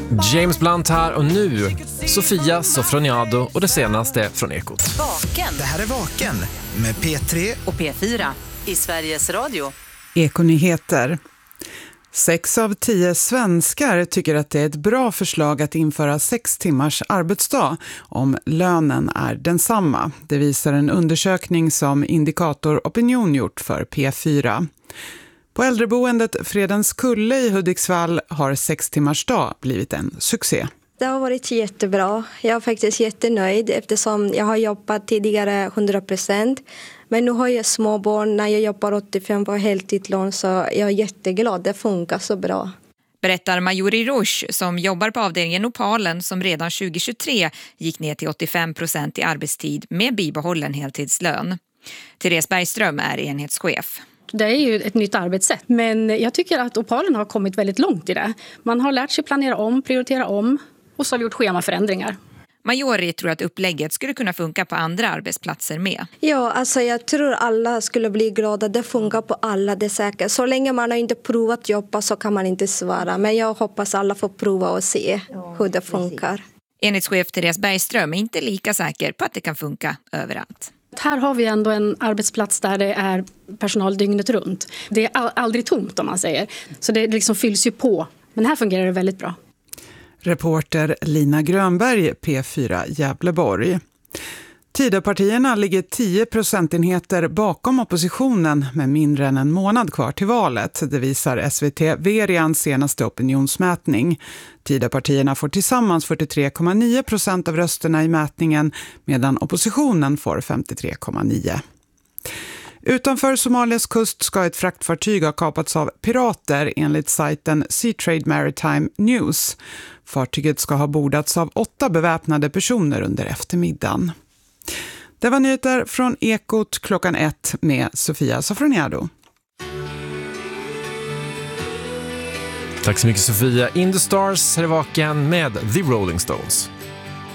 James Blunt här och nu Sofia Sofroniado och det senaste från Ekot. Vaken. Det här är Vaken med P3 och P4 i Sveriges Radio. Ekonyheter. 6 av 10 svenskar tycker att det är ett bra förslag att införa 6 timmars arbetsdag om lönen är densamma. Det visar en undersökning som Indikator Opinion gjort för P4. På äldreboendet Fredens Kulle i Hudiksvall har 6 timmars dag blivit en succé. Det har varit jättebra. Jag är faktiskt jättenöjd eftersom jag har jobbat tidigare 100%. Men nu har jag små barn när jag jobbar 85 på heltidslån, så jag är jätteglad. Det funkar så bra. Berättar Majori Rush som jobbar på avdelningen Opalen som redan 2023 gick ner till 85% i arbetstid med bibehållen heltidslön. Therese Bergström är enhetschef. Det är ju ett nytt arbetssätt, men jag tycker att Opalen har kommit väldigt långt i det. Man har lärt sig planera om, prioritera om och så har vi gjort schemaförändringar. Majori tror att upplägget skulle kunna funka på andra arbetsplatser med. Ja, alltså jag tror alla skulle bli glada. Det funkar på alla, det är säkert. Så länge man har inte provat jobba så kan man inte svara. Men jag hoppas alla får prova och se hur det funkar. Enhetschef Therese Bergström är inte lika säker på att det kan funka överallt. Här har vi ändå en arbetsplats där det är personal dygnet runt. Det är aldrig tomt om man säger. Så det liksom fylls ju på. Men här fungerar det väldigt bra. Reporter Lina Grönberg, P4 Gävleborg. Tidöpartierna ligger 10 procentenheter bakom oppositionen med mindre än en månad kvar till valet. Det visar SVT Verians senaste opinionsmätning. Tidöpartierna får tillsammans 43,9% av rösterna i mätningen medan oppositionen får 53,9%. Utanför Somalias kust ska ett fraktfartyg ha kapats av pirater enligt sajten Seatrade Maritime News. Fartyget ska ha bordats av 8 beväpnade personer under eftermiddagen. Det var nyheter från Ekot klockan 1 med Sofia Sofroniado. Tack så mycket Sofia. In the Stars är Vaken med The Rolling Stones.